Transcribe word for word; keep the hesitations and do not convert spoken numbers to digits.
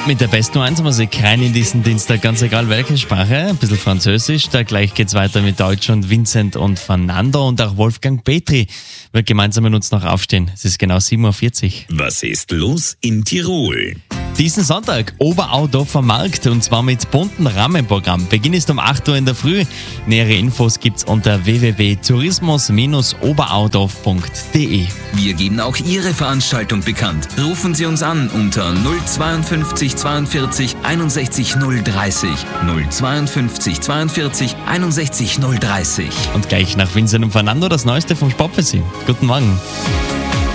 Mit der besten eins Musik rein in diesen Dienstag, ganz egal welche Sprache, ein bisschen Französisch. Da gleich geht's weiter mit Deutsch und Vincent und Fernando und auch Wolfgang Petri wird gemeinsam mit uns noch aufstehen. Es ist genau sieben Uhr vierzig. Was ist los in Tirol? Diesen Sonntag Oberaudorfer Markt und zwar mit bunten Rahmenprogramm. Beginn ist um acht Uhr in der Früh. Nähere Infos gibt's unter w w w punkt tourismus Bindestrich oberaudorf punkt d e. Wir geben auch Ihre Veranstaltung bekannt. Rufen Sie uns an unter null zweiundfünfzig zweiundvierzig einundsechzig null dreißig. null zweiundfünfzig zweiundvierzig einundsechzig null dreißig. Und gleich nach Vincent und Fernando das Neueste vom Sportfest. Guten Morgen.